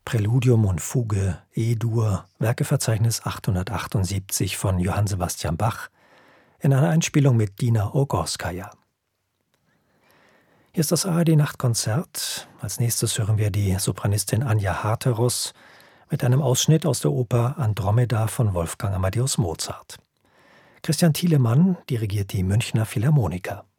Präludium und Fuge E-Dur, Werkeverzeichnis 878 von Johann Sebastian Bach, in einer Einspielung mit Dina Ogorskaja. Hier ist das ARD-Nachtkonzert. Als nächstes hören wir die Sopranistin Anja Harteros mit einem Ausschnitt aus der Oper Andromeda von Wolfgang Amadeus Mozart. Christian Thielemann dirigiert die Münchner Philharmoniker.